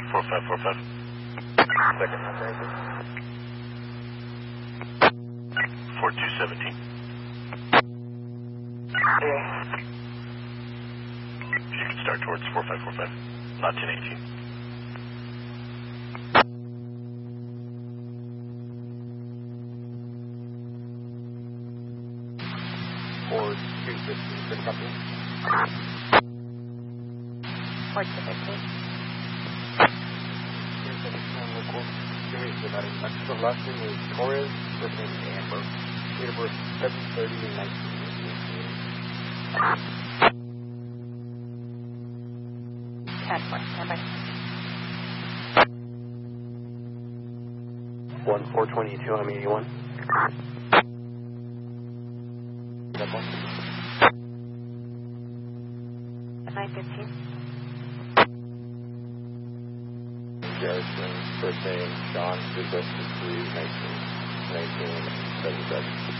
4545. Second operator. 4217. Yeah. You can start towards 4545, not 1018. Or 250 for the company. 4215. Here's the next one, local. Give me the Mexico. Last name is Torres. First name is Amber. Date of birth 7/30/1988. 10-4, standby. 1422 on 81. That one. 915. Garrison, first name John, August 1977.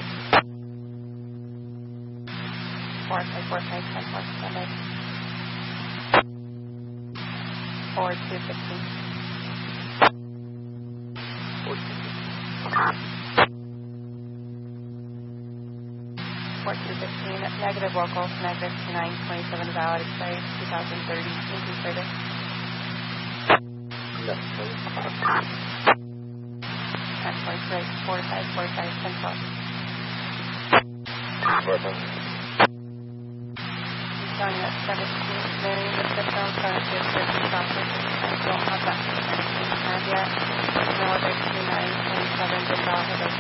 4545, 10-4, standby. 4215. 4215, negative local, negative 2927, valid expired 2030. Anything further? No. 10-4, 4545, 10-12. Showing at 17 million, the system, current district, software, I don't have that information yet. No other 2927, just all of those